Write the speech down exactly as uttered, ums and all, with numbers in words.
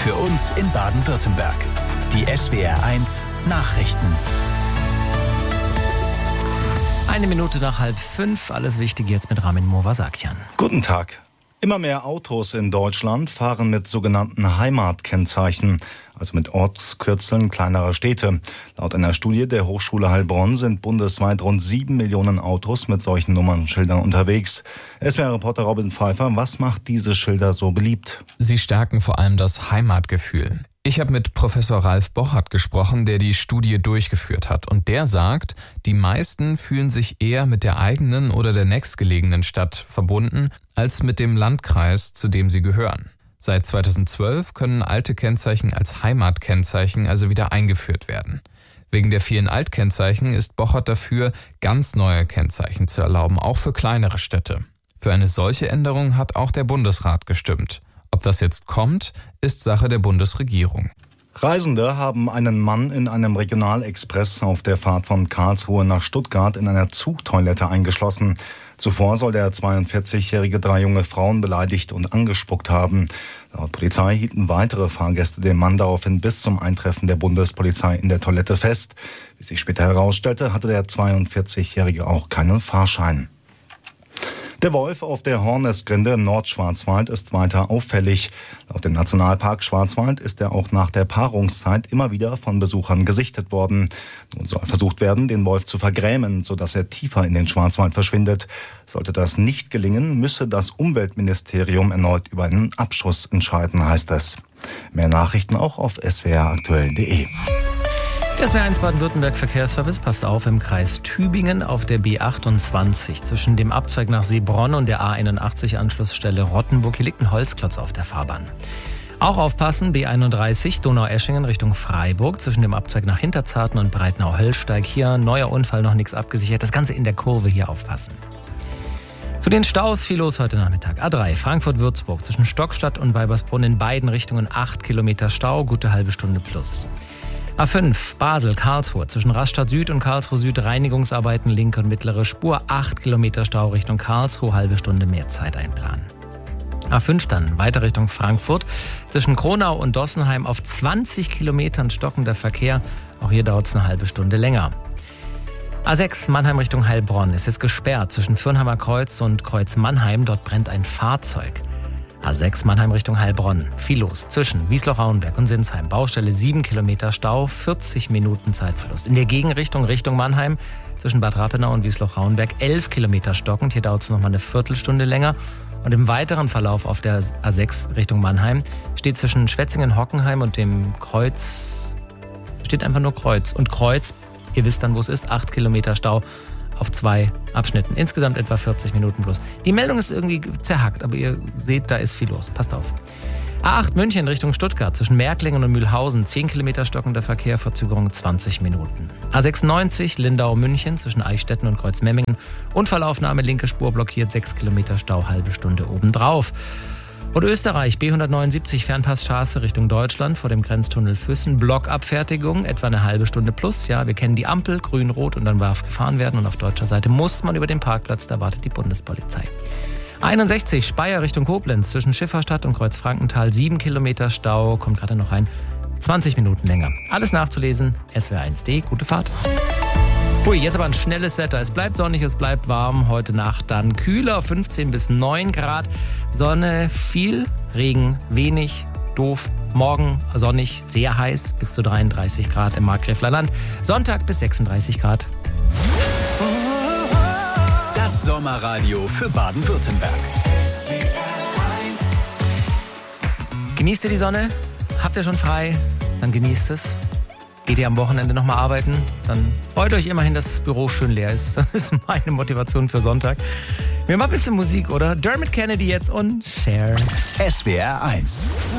Für uns in Baden-Württemberg. Die S W R eins Nachrichten. Eine Minute nach halb fünf. Alles Wichtige jetzt mit Ramin Movasakian. Guten Tag. Immer mehr Autos in Deutschland fahren mit sogenannten Heimatkennzeichen, also mit Ortskürzeln kleinerer Städte. Laut einer Studie der Hochschule Heilbronn sind bundesweit rund sieben Millionen Autos mit solchen Nummernschildern unterwegs. S W R-Reporter Robin Pfeiffer, was macht diese Schilder so beliebt? Sie stärken vor allem das Heimatgefühl. Ich habe mit Professor Ralf Bochert gesprochen, der die Studie durchgeführt hat. Und der sagt, die meisten fühlen sich eher mit der eigenen oder der nächstgelegenen Stadt verbunden, als mit dem Landkreis, zu dem sie gehören. Seit zweitausendzwölf können alte Kennzeichen als Heimatkennzeichen also wieder eingeführt werden. Wegen der vielen Altkennzeichen ist Bochert dafür, ganz neue Kennzeichen zu erlauben, auch für kleinere Städte. Für eine solche Änderung hat auch der Bundesrat gestimmt. Ob das jetzt kommt, ist Sache der Bundesregierung. Reisende haben einen Mann in einem Regionalexpress auf der Fahrt von Karlsruhe nach Stuttgart in einer Zugtoilette eingeschlossen. Zuvor soll der zweiundvierzigjährige drei junge Frauen beleidigt und angespuckt haben. Laut Polizei hielten weitere Fahrgäste den Mann daraufhin bis zum Eintreffen der Bundespolizei in der Toilette fest. Wie sich später herausstellte, hatte der zweiundvierzigjährige auch keinen Fahrschein. Der Wolf auf der Hornesgrinde im Nordschwarzwald ist weiter auffällig. Laut dem Nationalpark Schwarzwald ist er auch nach der Paarungszeit immer wieder von Besuchern gesichtet worden. Nun soll versucht werden, den Wolf zu vergrämen, sodass er tiefer in den Schwarzwald verschwindet. Sollte das nicht gelingen, müsse das Umweltministerium erneut über einen Abschuss entscheiden, heißt es. Mehr Nachrichten auch auf s w r aktuell punkt de. Der S W R eins Baden-Württemberg Verkehrsservice passt auf im Kreis Tübingen auf der B achtundzwanzig zwischen dem Abzweig nach Seebronn und der A einundachtzig Anschlussstelle Rottenburg. Hier liegt ein Holzklotz auf der Fahrbahn. Auch aufpassen, B einunddreißig Donaueschingen Richtung Freiburg zwischen dem Abzweig nach Hinterzarten und Breitnau-Höllsteig. Hier neuer Unfall, noch nichts abgesichert. Das Ganze in der Kurve, hier aufpassen. Zu den Staus viel los heute Nachmittag. A drei Frankfurt-Würzburg zwischen Stockstadt und Weibersbrunn in beiden Richtungen acht Kilometer Stau, gute halbe Stunde plus. A fünf Basel-Karlsruhe zwischen Rastatt Süd und Karlsruhe Süd Reinigungsarbeiten linke und mittlere Spur, acht Kilometer Stau Richtung Karlsruhe, halbe Stunde mehr Zeit einplanen. A fünf dann weiter Richtung Frankfurt zwischen Kronau und Dossenheim auf zwanzig Kilometern stockender Verkehr, auch hier dauert es eine halbe Stunde länger. A sechs Mannheim Richtung Heilbronn ist jetzt gesperrt zwischen Fürnheimer Kreuz und Kreuz Mannheim, dort brennt ein Fahrzeug. A sechs Mannheim Richtung Heilbronn. Viel los zwischen Wiesloch-Rauenberg und Sinsheim. Baustelle sieben Kilometer Stau, vierzig Minuten Zeitverlust. In der Gegenrichtung Richtung Mannheim zwischen Bad Rappenau und Wiesloch-Rauenberg elf Kilometer stockend. Hier dauert es noch mal eine Viertelstunde länger. Und im weiteren Verlauf auf der A sechs Richtung Mannheim steht zwischen Schwetzingen-Hockenheim und dem Kreuz, steht einfach nur Kreuz. Und Kreuz, ihr wisst dann, wo es ist, acht Kilometer Stau auf zwei Abschnitten. Insgesamt etwa vierzig Minuten plus. Die Meldung ist irgendwie zerhackt, aber ihr seht, da ist viel los. Passt auf. A acht München Richtung Stuttgart zwischen Märklingen und Mühlhausen. zehn Kilometer stockender Verkehr, Verzögerung zwanzig Minuten. A sechsundneunzig Lindau-München zwischen Eichstätten und Kreuzmemmingen. Unfallaufnahme, linke Spur blockiert, sechs Kilometer Stau, halbe Stunde obendrauf. Und Österreich, B hundertneunundsiebzig Fernpassstraße Richtung Deutschland vor dem Grenztunnel Füssen. Blockabfertigung, etwa eine halbe Stunde plus. Ja, wir kennen die Ampel, grün, rot und dann darf gefahren werden. Und auf deutscher Seite muss man über den Parkplatz, da wartet die Bundespolizei. einundsechzig Speyer Richtung Koblenz zwischen Schifferstadt und Kreuzfrankenthal. sieben Kilometer Stau, kommt gerade noch rein. zwanzig Minuten länger. Alles nachzulesen, S W R eins punkt de. Gute Fahrt. Hui, jetzt aber ein schnelles Wetter. Es bleibt sonnig, es bleibt warm. Heute Nacht dann kühler, fünfzehn bis neun Grad. Sonne, viel, Regen, wenig, doof. Morgen sonnig, sehr heiß, bis zu dreiunddreißig Grad im Markgräfler Land. Sonntag bis sechsunddreißig Grad. Das Sommerradio für Baden-Württemberg. Genießt ihr die Sonne? Habt ihr schon frei? Dann genießt es. Geht ihr am Wochenende nochmal arbeiten? Dann freut euch immerhin, dass das Büro schön leer ist. Das ist meine Motivation für Sonntag. Wir machen ein bisschen Musik, oder? Dermot Kennedy jetzt und Cher. S W R eins.